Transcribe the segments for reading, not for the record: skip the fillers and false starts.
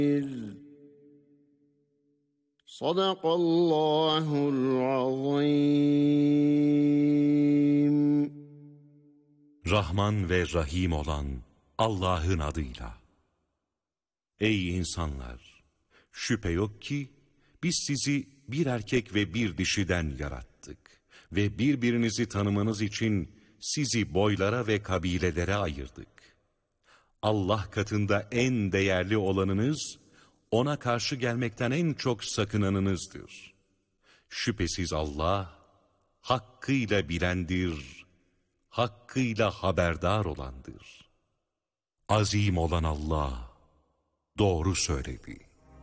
Sadakallahul azim. Rahman ve Rahim olan Allah'ın adıyla. Ey insanlar! Şüphe yok ki biz sizi bir erkek ve bir dişiden yarattık ve birbirinizi tanımanız için sizi boylara ve kabilelere ayırdık. Allah katında en değerli olanınız, ona karşı gelmekten en çok sakınanınızdır. Şüphesiz Allah, hakkıyla bilendir, hakkıyla haberdar olandır. Azim olan Allah, doğru söyledi.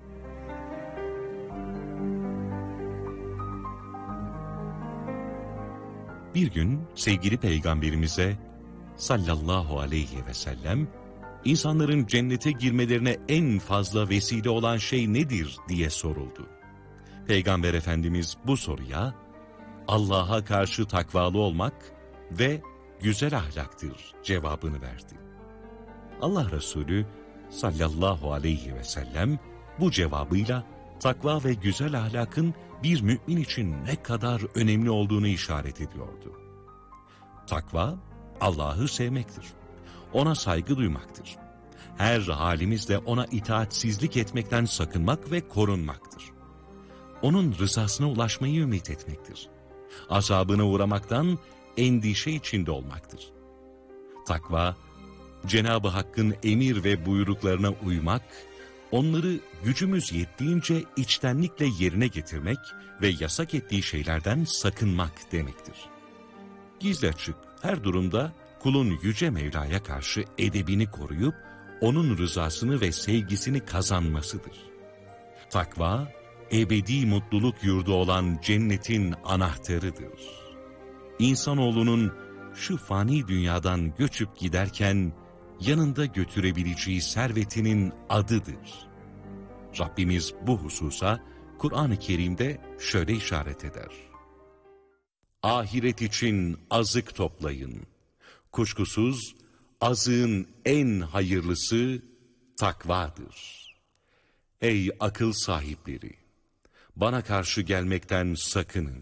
Bir gün sevgili Peygamberimize sallallahu aleyhi ve sellem, insanların cennete girmelerine en fazla vesile olan şey nedir diye soruldu. Peygamber Efendimiz bu soruya, Allah'a karşı takvalı olmak ve güzel ahlaktır cevabını verdi. Allah Resulü sallallahu aleyhi ve sellem bu cevabıyla takva ve güzel ahlakın bir mümin için ne kadar önemli olduğunu işaret ediyordu. Takva, Allah'ı sevmektir. Ona saygı duymaktır. Her halimizde ona itaatsizlik etmekten sakınmak ve korunmaktır. Onun rızasına ulaşmayı ümit etmektir. Azabına uğramaktan endişe içinde olmaktır. Takva, Cenab-ı Hakk'ın emir ve buyruklarına uymak, onları gücümüz yettiğince içtenlikle yerine getirmek ve yasak ettiği şeylerden sakınmak demektir. Gizli açık her durumda kulun Yüce Mevla'ya karşı edebini koruyup, onun rızasını ve sevgisini kazanmasıdır. Takva, ebedi mutluluk yurdu olan cennetin anahtarıdır. İnsanoğlunun şu fani dünyadan göçüp giderken, yanında götürebileceği servetinin adıdır. Rabbimiz bu hususa Kur'an-ı Kerim'de şöyle işaret eder. Ahiret için azık toplayın. Kuşkusuz azığın en hayırlısı takvadır. Ey akıl sahipleri! Bana karşı gelmekten sakının.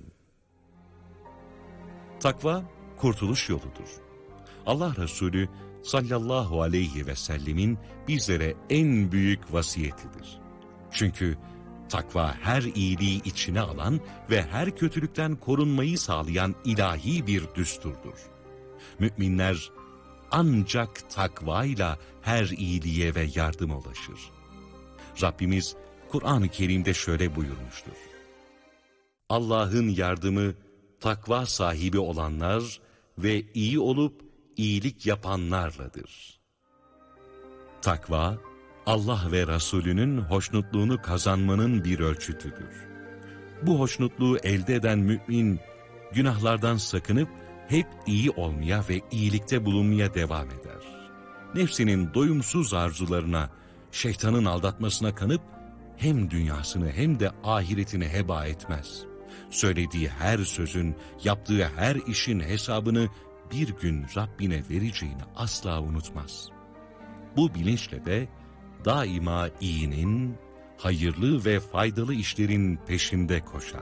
Takva, kurtuluş yoludur. Allah Resulü sallallahu aleyhi ve sellemin bizlere en büyük vasiyetidir. Çünkü takva her iyiliği içine alan ve her kötülükten korunmayı sağlayan ilahi bir düsturdur. Müminler ancak takvayla her iyiliğe ve yardıma ulaşır. Rabbimiz Kur'an-ı Kerim'de şöyle buyurmuştur. Allah'ın yardımı takva sahibi olanlar ve iyi olup iyilik yapanlarladır. Takva, Allah ve Resulünün hoşnutluğunu kazanmanın bir ölçütüdür. Bu hoşnutluğu elde eden mümin, günahlardan sakınıp hep iyi olmaya ve iyilikte bulunmaya devam eder. Nefsinin doyumsuz arzularına, şeytanın aldatmasına kanıp, hem dünyasını hem de ahiretini heba etmez. Söylediği her sözün, yaptığı her işin hesabını bir gün Rabbine vereceğini asla unutmaz. Bu bilinçle de daima iyinin, hayırlı ve faydalı işlerin peşinde koşar.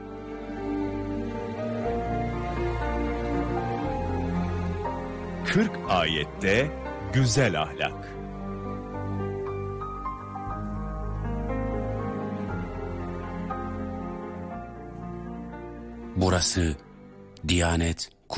Kırk ayette güzel ahlak. Burası Diyanet